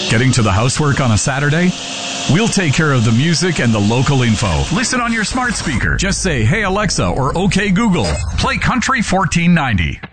Getting to the housework on a Saturday? We'll take care of the music and the local info. Listen on your smart speaker. Just say, "Hey Alexa," or "Okay Google, play Country 1490."